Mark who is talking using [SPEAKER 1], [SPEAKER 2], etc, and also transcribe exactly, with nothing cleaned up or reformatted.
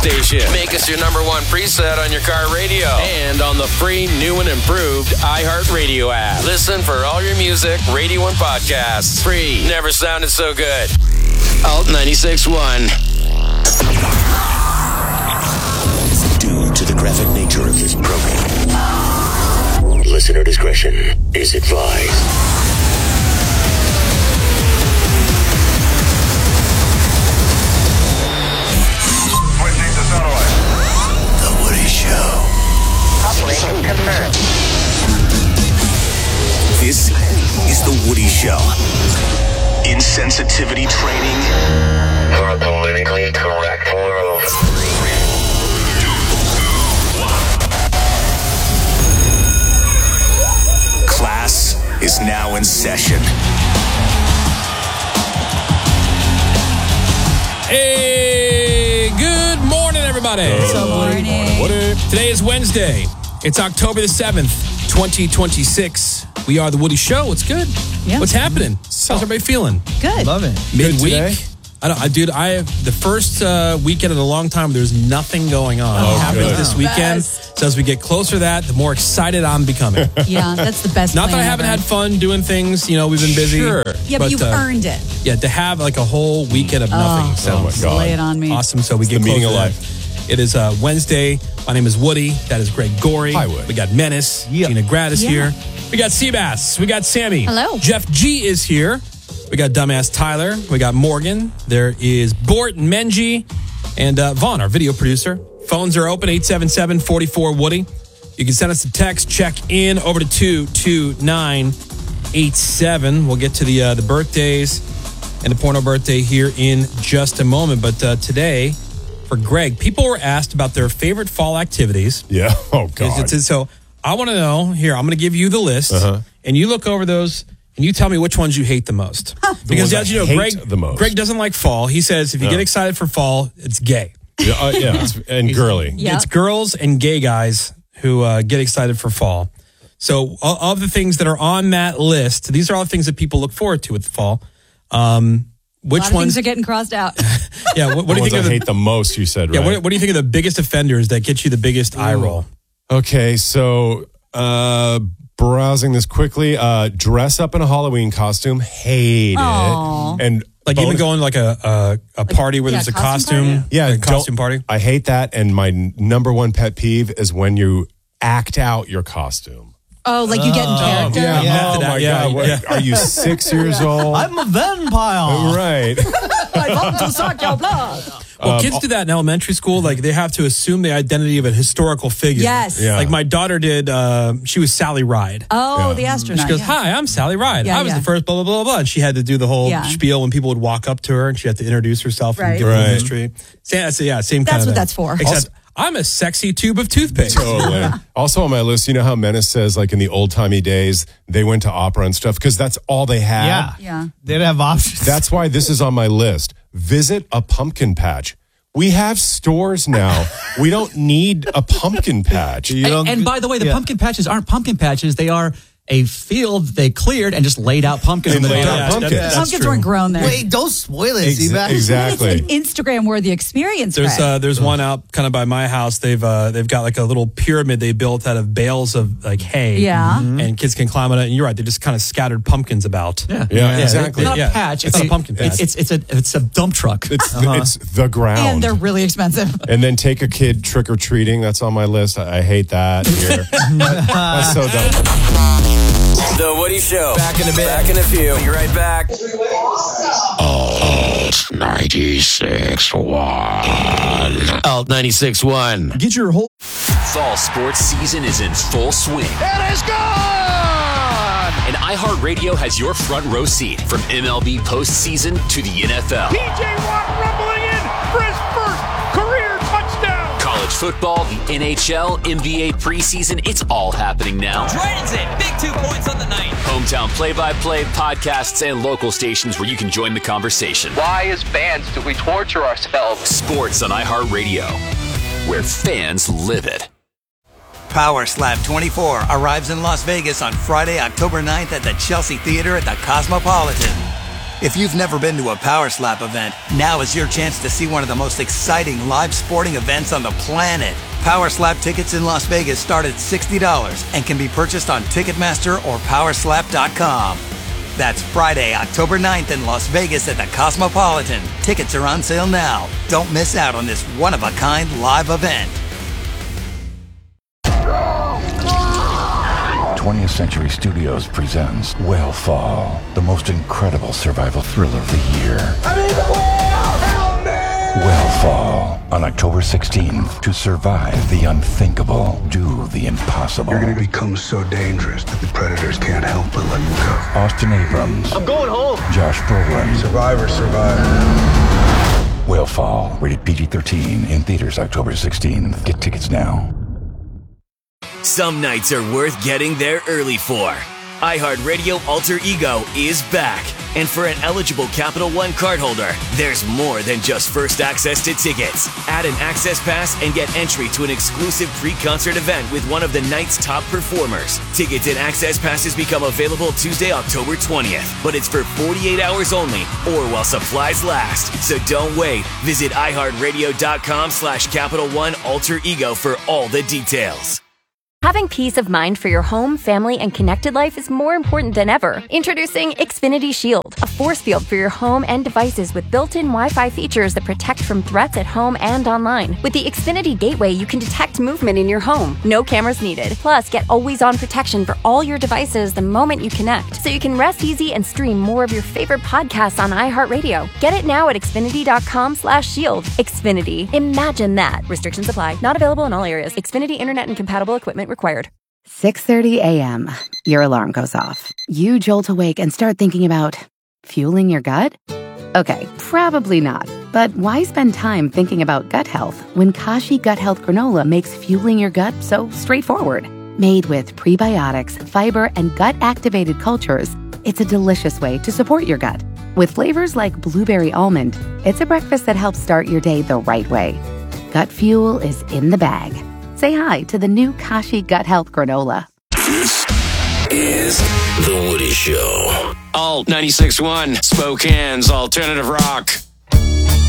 [SPEAKER 1] station. Make us your number one preset on your car radio and on the free, new and improved iHeartRadio app. Listen for all your music, radio, and podcasts. Free. Never sounded so good. Alt ninety-six point one.
[SPEAKER 2] Due to the graphic nature of this program, listener discretion is advised.
[SPEAKER 3] Switching to satellite.
[SPEAKER 2] The Woody Show.
[SPEAKER 3] Uplink confirmed.
[SPEAKER 2] This is The Woody Show. Insensitivity training
[SPEAKER 3] For a politically correct world.
[SPEAKER 2] class is now in session.
[SPEAKER 4] Hey, good morning, everybody.
[SPEAKER 5] Good morning.
[SPEAKER 4] What up? Today is Wednesday. It's October the seventh, twenty twenty-six. We are The Woody Show. What's good?
[SPEAKER 5] Yeah.
[SPEAKER 4] What's happening? How's everybody feeling?
[SPEAKER 5] Good.
[SPEAKER 6] Love it.
[SPEAKER 4] Midweek? I don't, I, dude, I have the first uh, weekend in a long time. There's nothing going on.
[SPEAKER 6] Oh,
[SPEAKER 4] it happens
[SPEAKER 6] good.
[SPEAKER 4] this weekend.
[SPEAKER 5] Best.
[SPEAKER 4] So as we get closer to that, the more excited I'm becoming.
[SPEAKER 5] Yeah, that's the best.
[SPEAKER 4] Not that I
[SPEAKER 5] plan
[SPEAKER 4] haven't
[SPEAKER 5] ever.
[SPEAKER 4] had fun doing things. You know, we've been busy.
[SPEAKER 6] Sure.
[SPEAKER 5] Yeah, but, you've
[SPEAKER 4] uh,
[SPEAKER 5] earned it.
[SPEAKER 4] Yeah, to have like a whole weekend of nothing.
[SPEAKER 5] Oh,
[SPEAKER 4] So
[SPEAKER 6] Oh my God.
[SPEAKER 5] lay it on me.
[SPEAKER 4] awesome. So we
[SPEAKER 6] It's
[SPEAKER 4] get
[SPEAKER 6] the meaning
[SPEAKER 4] closer
[SPEAKER 6] of
[SPEAKER 4] to
[SPEAKER 6] life.
[SPEAKER 4] that. It is uh, Wednesday. My name is Woody. That is Greg Gorey.
[SPEAKER 6] Hi, Woody.
[SPEAKER 4] We got Menace.
[SPEAKER 6] Yeah.
[SPEAKER 4] Gina Grad is
[SPEAKER 5] Yeah.
[SPEAKER 4] here. We got Seabass. We got Sammy.
[SPEAKER 5] Hello.
[SPEAKER 4] Jeff G is here. We got Dumbass Tyler. We got Morgan. There is Bort and Menji. And uh, Vaughn, our video producer. Phones are open, eight seven seven, four four, Woody. You can send us a text. Check in over to two two nine eight seven. We'll get to the uh, the birthdays and the porno birthday here in just a moment. But uh, today, for Greg, people were asked about their favorite fall activities.
[SPEAKER 6] Yeah. Oh, God.
[SPEAKER 4] It's- it's- so I want to know, here, I'm going to give you the list,
[SPEAKER 6] Uh-huh.
[SPEAKER 4] and you look over those, and you tell me which ones you hate the most. Because
[SPEAKER 6] ones I
[SPEAKER 4] as you know,
[SPEAKER 6] hate
[SPEAKER 4] Greg,
[SPEAKER 6] the most.
[SPEAKER 4] Greg doesn't like fall. He says if you
[SPEAKER 6] No.
[SPEAKER 4] get excited for fall, it's gay.
[SPEAKER 6] Yeah, uh, yeah, it's- and girly.
[SPEAKER 5] Yeah.
[SPEAKER 4] It's girls and gay guys who uh, get excited for fall. So o- of the things that are on that list, these are all the things that people look forward to with the fall. Um,
[SPEAKER 5] A
[SPEAKER 4] which
[SPEAKER 5] lot of
[SPEAKER 4] ones?
[SPEAKER 5] things are getting crossed out.
[SPEAKER 4] yeah. What, what
[SPEAKER 6] The
[SPEAKER 4] do you
[SPEAKER 6] ones
[SPEAKER 4] think
[SPEAKER 6] I
[SPEAKER 4] of the?
[SPEAKER 6] hate the most, you said,
[SPEAKER 4] Yeah.
[SPEAKER 6] right?
[SPEAKER 4] What, what do you think of the biggest offenders that get you the biggest eye roll?
[SPEAKER 6] Okay, so uh, browsing this quickly, uh, dress up in a Halloween costume, hate
[SPEAKER 5] Aw.
[SPEAKER 6] it. And
[SPEAKER 4] Like even
[SPEAKER 6] bonus-
[SPEAKER 4] going to like a a, a party where
[SPEAKER 5] yeah,
[SPEAKER 4] there's a
[SPEAKER 5] costume
[SPEAKER 4] costume,
[SPEAKER 5] party?
[SPEAKER 6] yeah,
[SPEAKER 4] a
[SPEAKER 6] don't-
[SPEAKER 4] costume party.
[SPEAKER 6] I hate that. And my n- number one pet peeve is when you act out your costume.
[SPEAKER 5] Oh, like you get in character?
[SPEAKER 4] yeah.
[SPEAKER 6] Oh
[SPEAKER 4] Method
[SPEAKER 6] my
[SPEAKER 4] act, yeah,
[SPEAKER 6] God! What,
[SPEAKER 4] yeah.
[SPEAKER 6] Are you six years old?
[SPEAKER 7] I'm a vampire.
[SPEAKER 6] right.
[SPEAKER 7] I want to suck your blood.
[SPEAKER 4] Well,
[SPEAKER 6] Um,
[SPEAKER 4] kids do that in elementary school. Like they have to assume the identity of a historical figure.
[SPEAKER 5] Yes.
[SPEAKER 6] Yeah.
[SPEAKER 4] Like my daughter did. Uh, she was Sally Ride.
[SPEAKER 5] Oh,
[SPEAKER 6] Yeah.
[SPEAKER 5] the astronaut.
[SPEAKER 4] She goes,
[SPEAKER 5] yeah.
[SPEAKER 4] "Hi, I'm Sally Ride.
[SPEAKER 5] Yeah,
[SPEAKER 4] I was
[SPEAKER 5] yeah.
[SPEAKER 4] the first blah blah blah blah." And she had to do the whole
[SPEAKER 5] Yeah.
[SPEAKER 4] spiel when people would walk up to her, and she had to introduce herself and
[SPEAKER 5] Right.
[SPEAKER 4] give her
[SPEAKER 6] Right.
[SPEAKER 4] history. So, yeah, so, yeah, same kind
[SPEAKER 5] That's
[SPEAKER 4] of
[SPEAKER 5] what
[SPEAKER 4] thing.
[SPEAKER 5] that's for.
[SPEAKER 4] Except I'm a sexy tube of toothpaste.
[SPEAKER 6] Totally. Also on my list, you know how Menace says, like in the old timey days, they went to opera and stuff because that's all they had.
[SPEAKER 7] Yeah.
[SPEAKER 5] Yeah.
[SPEAKER 7] They didn't have options.
[SPEAKER 6] That's why this is on my list. Visit a pumpkin patch. We have stores now. We don't need a pumpkin patch.
[SPEAKER 7] You don't-
[SPEAKER 8] And, and by the way, the
[SPEAKER 7] yeah.
[SPEAKER 8] pumpkin patches aren't pumpkin patches. They are a field they cleared and just laid out pumpkins
[SPEAKER 6] They
[SPEAKER 8] in the
[SPEAKER 6] laid
[SPEAKER 8] dirt.
[SPEAKER 6] out
[SPEAKER 4] Yeah,
[SPEAKER 6] pumpkins.
[SPEAKER 4] that- that's
[SPEAKER 5] Pumpkins
[SPEAKER 4] true.
[SPEAKER 5] weren't grown there.
[SPEAKER 7] Wait, don't spoil it,
[SPEAKER 6] Ex-
[SPEAKER 7] Seabass.
[SPEAKER 6] exactly.
[SPEAKER 5] It's an Instagram worthy experience.
[SPEAKER 4] There's
[SPEAKER 5] Greg.
[SPEAKER 4] uh, there's one out kind of by my house. They've uh, they've got like a little pyramid they built out of bales of like hay.
[SPEAKER 5] Yeah.
[SPEAKER 4] and kids can climb on it. And you're right, they just kind of scattered pumpkins about.
[SPEAKER 8] Yeah.
[SPEAKER 6] Yeah,
[SPEAKER 4] Yeah,
[SPEAKER 6] exactly.
[SPEAKER 8] It's not
[SPEAKER 4] Yeah.
[SPEAKER 8] a patch.
[SPEAKER 4] It's not a pumpkin patch.
[SPEAKER 8] It's, it's, it's a it's a dump truck.
[SPEAKER 6] It's the, it's the ground.
[SPEAKER 5] and they're really expensive.
[SPEAKER 6] And then take a kid trick or treating. That's on my list. I, I hate that. Here. That's so dumb.
[SPEAKER 1] The Woody Show. Back in a bit. Back in a few. Be right back.
[SPEAKER 2] Alt ninety-six point one.
[SPEAKER 1] Alt ninety-six point one.
[SPEAKER 7] Get your whole.
[SPEAKER 9] Fall sports season is in full swing.
[SPEAKER 3] It is gone!
[SPEAKER 9] And iHeartRadio has your front row seat from M L B postseason to the N F L.
[SPEAKER 3] T J Watt rumbling in for his first career touchdown!
[SPEAKER 9] College football, the N H L, N B A preseason, it's all happening now.
[SPEAKER 10] Dragons in. Big two points on the night.
[SPEAKER 9] Hometown play-by-play, podcasts, and local stations where you can join the conversation.
[SPEAKER 10] Why, as fans, do we torture ourselves?
[SPEAKER 9] Sports on iHeartRadio, where fans live it.
[SPEAKER 11] Power Slap twenty-four arrives in Las Vegas on Friday, October ninth at the Chelsea Theater at the Cosmopolitan. If you've never been to a Power Slap event, now is your chance to see one of the most exciting live sporting events on the planet. Power Slap tickets in Las Vegas start at sixty dollars and can be purchased on Ticketmaster or power slap dot com. That's Friday, October ninth in Las Vegas at the Cosmopolitan. Tickets are on sale now. Don't miss out on this one-of-a-kind live event.
[SPEAKER 12] twentieth Century Studios presents Whale the most incredible survival thriller of the year. I mean, the whale! Help me! Whale on October sixteenth. To survive the unthinkable, do the impossible.
[SPEAKER 13] You're going to become so dangerous that the predators can't help but let you go.
[SPEAKER 12] Austin Abrams.
[SPEAKER 10] I'm going home.
[SPEAKER 12] Josh Brolin.
[SPEAKER 13] Survivor, survivor.
[SPEAKER 12] Whale rated P G thirteen in theaters October sixteenth. Get tickets now.
[SPEAKER 9] Some nights are worth getting there early for. iHeartRadio Alter Ego is back. And for an eligible Capital One cardholder, there's more than just first access to tickets. Add an access pass and get entry to an exclusive pre-concert event with one of the night's top performers. Tickets and access passes become available Tuesday, October twentieth, but it's for forty-eight hours only or while supplies last. So don't wait. Visit iHeartRadio.com slash Capital One Alter Ego for all the details.
[SPEAKER 14] Having peace of mind for your home, family, and connected life is more important than ever. Introducing Xfinity Shield, a force field for your home and devices with built-in Wi-Fi features that protect from threats at home and online. With the Xfinity Gateway, you can detect movement in your home. No cameras needed. Plus, get always-on protection for all your devices the moment you connect, so you can rest easy and stream more of your favorite podcasts on iHeartRadio. Get it now at Xfinity.com slash shield. Xfinity. Imagine that. Restrictions apply. Not available in all areas. Xfinity Internet and compatible equipment required.
[SPEAKER 15] six thirty a.m. Your alarm goes off. You jolt awake and start thinking about fueling your gut? Okay, probably not. But why spend time thinking about gut health when Kashi Gut Health Granola makes fueling your gut so straightforward? Made with prebiotics, fiber, and gut-activated cultures, it's a delicious way to support your gut. With flavors like blueberry almond, it's a breakfast that helps start your day the right way. Gut fuel is in the bag. Say hi to the new Kashi Gut Health Granola.
[SPEAKER 2] This is The Woody Show.
[SPEAKER 1] Alt ninety-six point one, Spokane's alternative rock.